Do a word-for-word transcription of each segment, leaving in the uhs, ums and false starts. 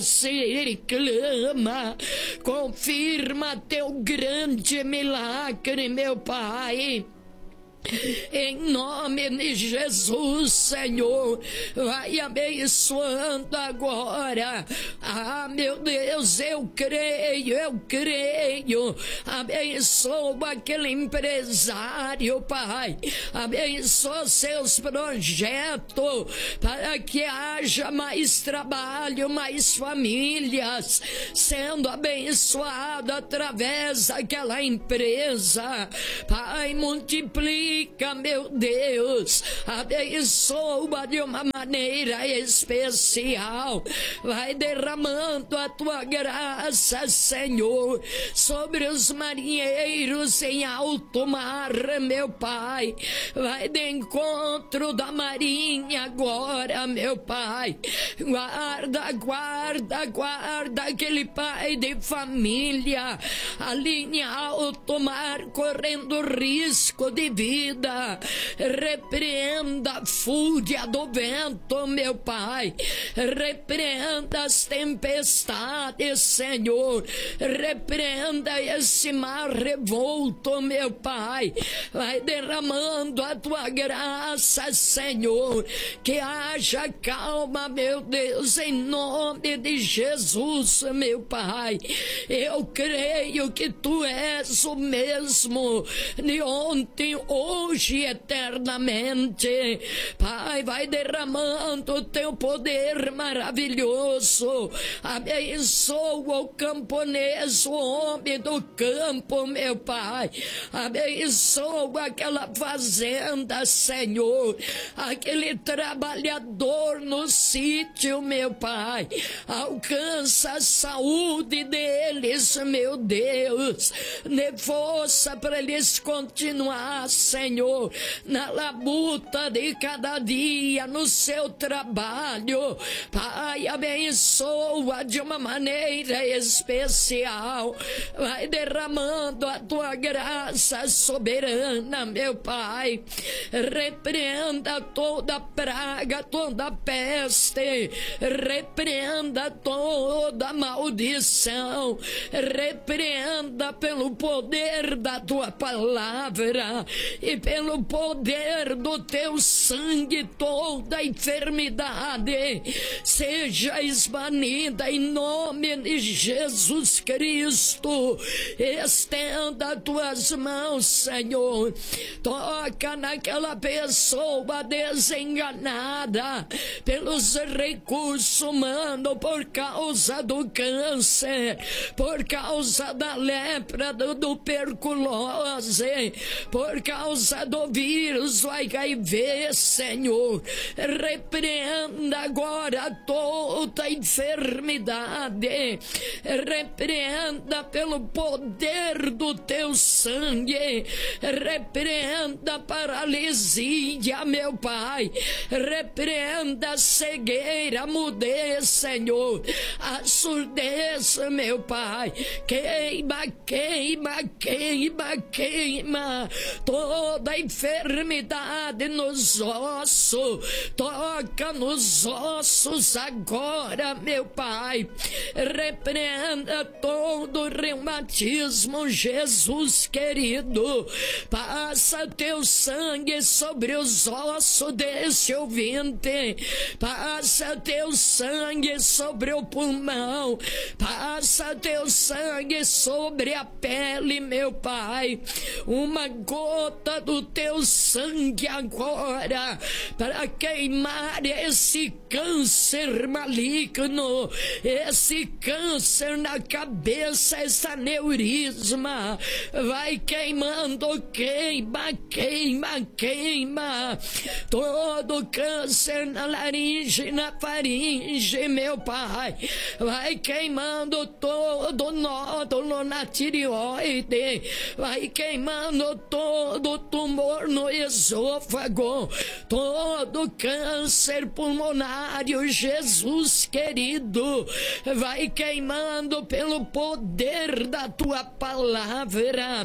Ele clama, confirma teu grande milagre, meu Pai. Em nome de Jesus, Senhor, vai abençoando agora. Ah, meu Deus, eu creio, eu creio. Abençoa aquele empresário, Pai. Abençoa seus projetos, para que haja mais trabalho, mais famílias sendo abençoadas através daquela empresa. Pai, multiplica, meu Deus, abençoa de uma maneira especial. Vai derramando a tua graça, Senhor, sobre os marinheiros em alto mar, meu Pai. Vai de encontro da marinha agora, meu Pai. Guarda, guarda, guarda aquele pai de família ali em alto mar, correndo risco de vida. Repreenda a fúria do vento, meu Pai. Repreenda as tempestades, Senhor. Repreenda esse mar revolto, meu Pai. Vai derramando a tua graça, Senhor. Que haja calma, meu Deus, em nome de Jesus, meu Pai. Eu creio que tu és o mesmo de ontem, hoje, eternamente. Pai, vai derramando o teu poder maravilhoso. Abençoa o camponês, o homem do campo, meu Pai. Abençoa aquela fazenda, Senhor. Aquele trabalhador no sítio, meu Pai. Alcança a saúde deles, meu Deus. Dê força para eles continuar, Senhor, na labuta de cada dia, no seu trabalho. Pai, abençoa de uma maneira especial. Vai derramando a tua graça soberana, meu Pai. Repreenda toda praga, toda peste. Repreenda toda maldição. Repreenda pelo poder da tua palavra e pelo poder do teu sangue toda enfermidade seja esbanida em nome de Jesus Cristo. Estenda tuas mãos, Senhor. Toca naquela pessoa desenganada pelos recursos humanos, por causa do câncer, por causa da lepra, do tuberculose, por causa do vírus, o H I V, Senhor. Repreenda agora toda enfermidade. Repreenda pelo poder do teu sangue. Repreenda a paralisia, meu Pai. Repreenda a cegueira, a mudez, Senhor. A surdez, meu Pai. Queima, queima, queima, queima toda enfermidade nos ossos. Toca nos ossos agora, meu Pai. Repreenda todo reumatismo, Jesus querido. Passa teu sangue sobre os ossos desse ouvinte. Passa teu sangue sobre o pulmão. Passa teu sangue sobre a pele, meu Pai. Uma gota do teu sangue agora, para queimar esse câncer maligno, esse câncer na cabeça, esse aneurisma. Vai queimando, queima, queima, queima. Todo câncer na laringe, na faringe, meu Pai. Vai queimando todo nódulo na tireoide. Vai queimando todo tumor no esôfago, todo câncer pulmonário, Jesus querido. queimando, vai queimando pelo poder da tua palavra.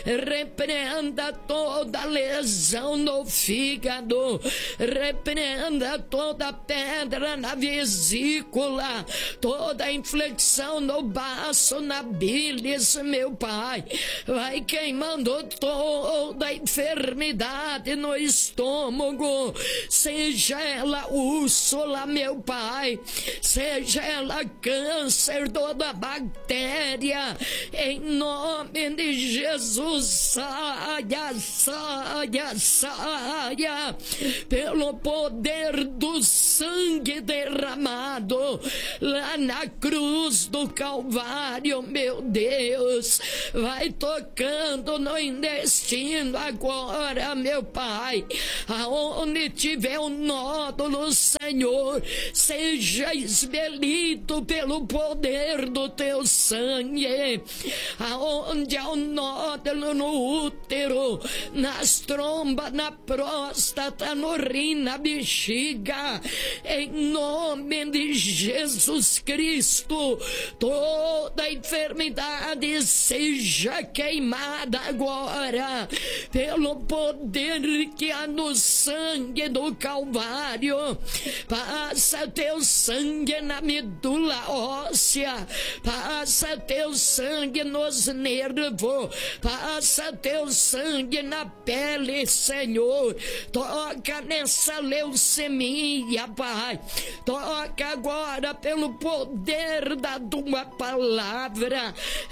Repreenda toda lesão no fígado, repreenda toda pedra na vesícula, toda inflexão no baço, na bilis, meu Pai. Vai queimando toda enfermidade no estômago, seja ela úrsula, meu Pai, seja ela câncer, toda bactéria, em nome de Jesus, saia, saia, saia, pelo poder do sangue derramado lá na cruz do Calvário, meu Deus. Vai tocando no intestino agora, meu Pai, aonde tiver um nódulo, Senhor, seja expelido pelo poder do teu sangue. Aonde há um nódulo no útero, nas trombas, na próstata, no rim, na bexiga, em nome de Jesus Cristo, toda enfermidade seja queimada agora pelo poder que há no sangue do Calvário. Passa teu sangue na medula óssea, passa teu sangue nos nervos, passa teu sangue na pele, Senhor. Toca nessa leucemia, Pai, toca agora pelo poder da tua palavra.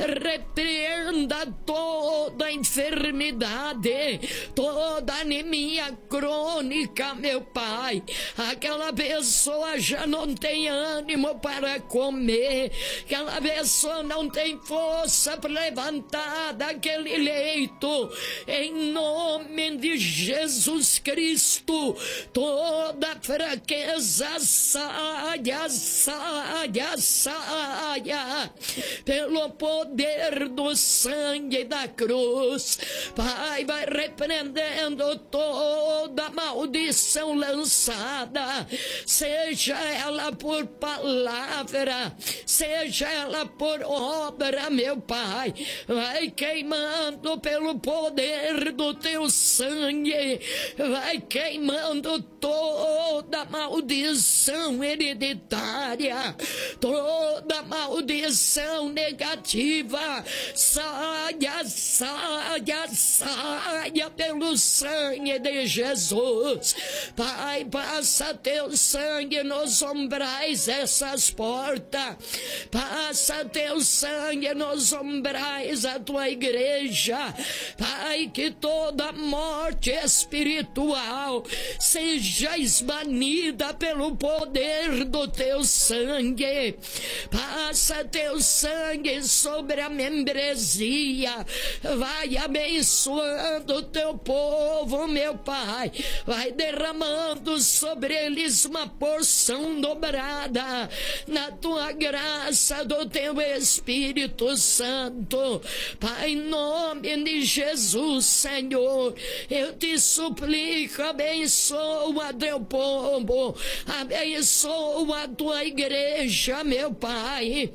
Repreenda toda enfermidade, toda anemia crônica, meu Pai. Aquela pessoa já não tem ânimo para comer, aquela pessoa não tem força para levantar daquele leito. Em nome de Jesus Cristo, toda fraqueza saia, saia, saia, pelo poder do sangue da cruz. Pai, vai repreendendo toda maldição lançada, seja ela por palavra, seja ela por obra, meu Pai. Vai queimando pelo poder do teu sangue, vai queimando toda maldição hereditária, toda maldição negativa. Saia, saia, saia pelo sangue de Jesus. Pai, passa teu sangue nos umbrais dessas portas, passa teu sangue nos umbrais da tua igreja. Pai, que toda morte espiritual seja esbanida pelo poder do teu sangue. Passa teu sangue sobre a membresia, vai abençoando o teu povo, meu Pai, vai derramando sobre eles uma porção dobrada na tua graça do teu Espírito Santo. Pai, em nome de Jesus, Senhor, eu te suplico, abençoa teu povo, abençoa a tua igreja, meu Pai,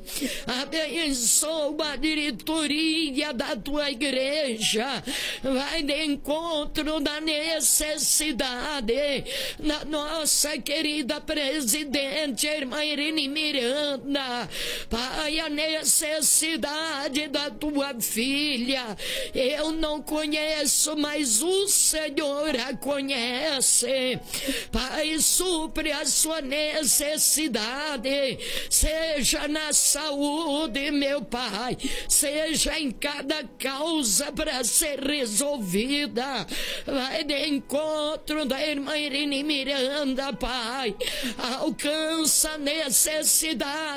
abençoa a diretoria da tua igreja, vai de encontro da necessidade na nossa querida presidente, irmã Irene Miranda. Pai, a necessidade da tua filha, eu não conheço, mas o Senhor a conhece. Pai, supre a sua necessidade, seja na saúde, meu Pai, seja em cada causa para ser resolvida. Vai de encontro da irmã Irene Miranda, Pai, alcança a necessidade da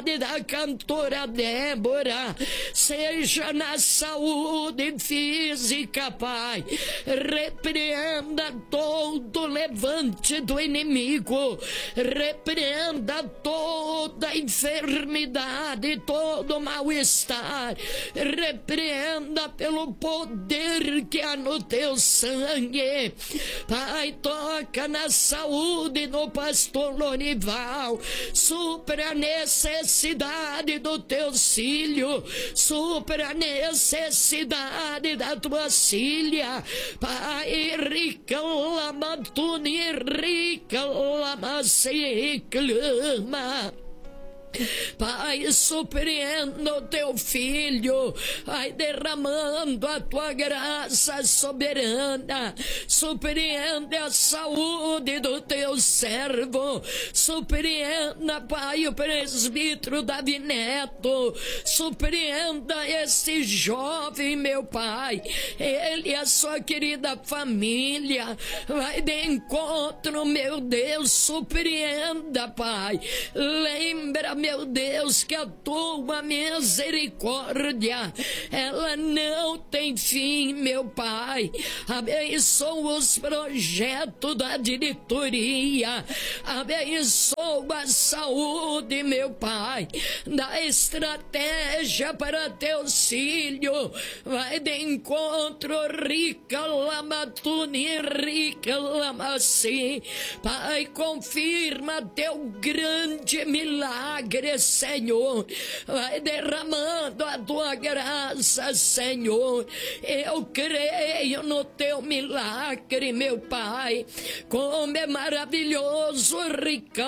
cantora Débora, seja na saúde física, Pai. Repreenda todo levante do inimigo, repreenda toda enfermidade, todo mal-estar, repreenda pelo poder que há no teu sangue. Pai, toca na saúde do pastor Lorival, supra a necessidade do teu filho, supra a necessidade da tua filha. Pai, rica lama tuni, rica lama se clama. Pai, surpreenda o teu filho, vai derramando a tua graça soberana, surpreende a saúde do teu servo, surpreenda, Pai, o presbítero Davi Neto, surpreenda esse jovem, meu Pai, ele e a sua querida família, vai de encontro, meu Deus, surpreenda, Pai, lembra, meu Deus, que a tua misericórdia, ela não tem fim, meu Pai. Abençoa os projetos da diretoria, abençoa a saúde, meu Pai, dá estratégia para teus filhos, vai de encontro, rica lamatuni, rica lamaci. Pai, confirma teu grande milagre, Senhor, vai derramando a tua graça, Senhor. Eu creio no teu milagre, meu Pai, como é maravilhoso, rica